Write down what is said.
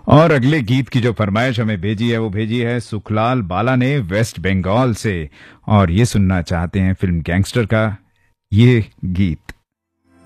और अगले गीत की जो फरमाइश हमें भेजी है वो भेजी है सुखलाल बाला ने वेस्ट बंगाल से, और ये सुनना चाहते हैं फिल्म गैंगस्टर का ये गीत।